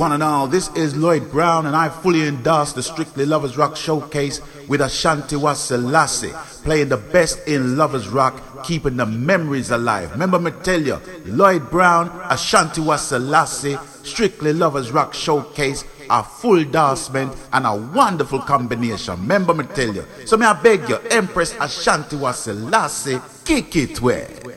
One and all, this is Lloyd Brown, and I fully endorse the Strictly Lovers Rock Showcase with Ashanti Selassie, playing the best in Lovers Rock, keeping the memories alive. Remember me tell you, Lloyd Brown, Ashanti Selassie, Strictly Lovers Rock Showcase, a full endorsement and a wonderful combination. Remember me tell you. So me I beg you, Empress Ashanti Selassie, kick it where.